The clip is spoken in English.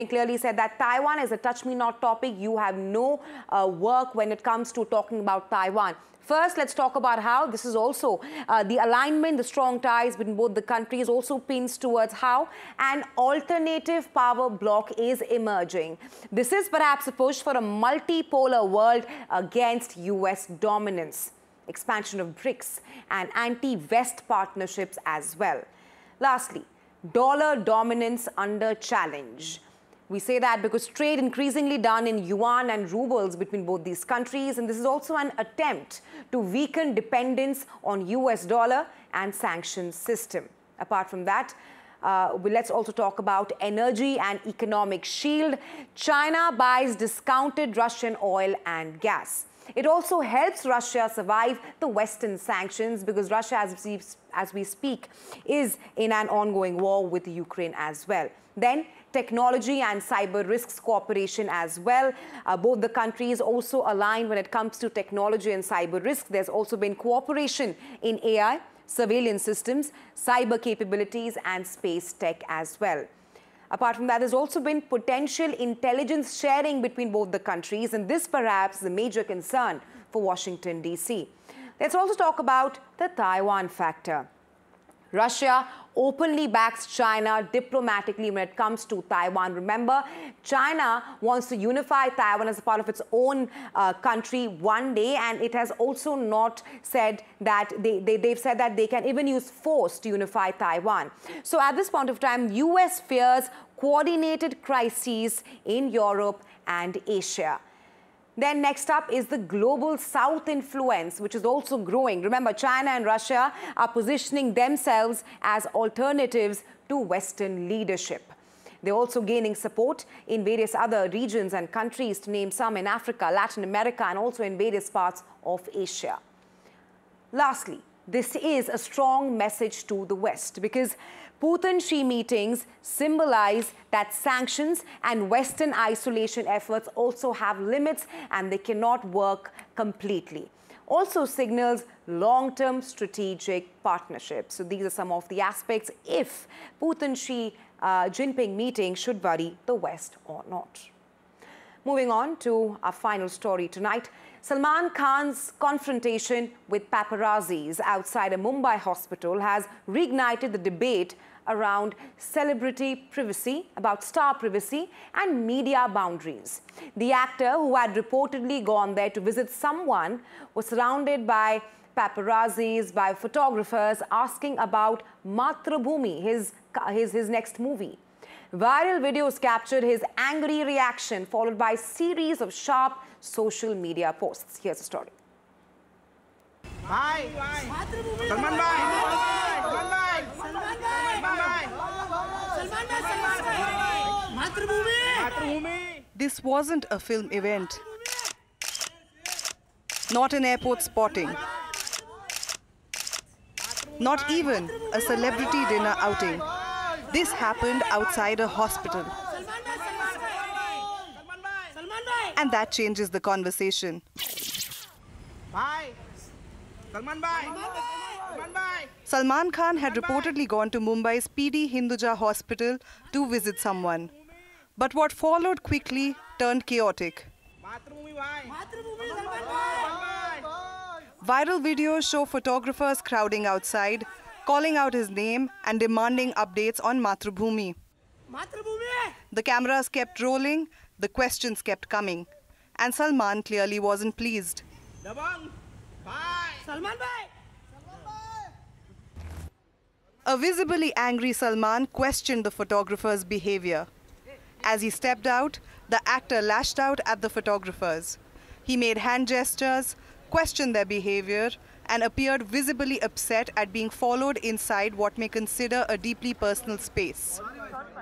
clearly said that Taiwan is a touch-me-not topic. You have no work when it comes to talking about Taiwan. First, let's talk about how this is also the alignment, the strong ties between both the countries also pins towards how an alternative power bloc is emerging. This is perhaps a push for a multipolar world against US dominance, expansion of BRICS and anti-West partnerships as well. Lastly, dollar dominance under challenge. We say that because trade increasingly done in yuan and rubles between both these countries, and this is also an attempt to weaken dependence on US dollar and sanctions system. Apart from that, let's also talk about energy and economic shield. China buys discounted Russian oil and gas. It also helps Russia survive the Western sanctions because Russia, as we speak, is in an ongoing war with Ukraine as well. Then technology and cyber risks cooperation as well. Both the countries also align when it comes to technology and cyber risks. There's also been cooperation in AI, surveillance systems, cyber capabilities and space tech as well. Apart from that, there's also been potential intelligence sharing between both the countries, and this perhaps is a major concern for Washington, D.C. Let's also talk about the Taiwan factor. Russia openly backs China diplomatically when it comes to Taiwan. Remember, China wants to unify Taiwan as a part of its own country one day, and it has also not said that they've said that they can even use force to unify Taiwan. So at this point of time, US fears coordinated crises in Europe and Asia. Then next up is the global South influence, which is also growing. Remember, China and Russia are positioning themselves as alternatives to Western leadership. They're also gaining support in various other regions and countries, to name some, in Africa, Latin America, and also in various parts of Asia. Lastly, this is a strong message to the West because Putin-Xi meetings symbolize that sanctions and Western isolation efforts also have limits and they cannot work completely. Also signals long-term strategic partnerships. So these are some of the aspects if Putin-Xi Jinping meeting should worry the West or not. Moving on to our final story tonight. Salman Khan's confrontation with paparazzis outside a Mumbai hospital has reignited the debate around celebrity privacy, about star privacy and media boundaries. The actor, who had reportedly gone there to visit someone, was surrounded by paparazzis, by photographers asking about Mathrubhumi, his next movie. Viral videos captured his angry reaction, followed by a series of sharp social media posts. Here's the story. Bye. Salman bhai. This wasn't a film event. Not an airport spotting. Not even a celebrity dinner outing. This happened outside a hospital. And that changes the conversation. Salman Khan had reportedly gone to Mumbai's PD Hinduja hospital to visit someone. But what followed quickly turned chaotic. Viral videos show photographers crowding outside, calling out his name and demanding updates on Mathrubhumi. The cameras kept rolling, the questions kept coming, and Salman clearly wasn't pleased. A visibly angry Salman questioned the photographer's behavior. As he stepped out, the actor lashed out at the photographers. He made hand gestures, questioned their behavior, and appeared visibly upset at being followed inside what may consider a deeply personal space.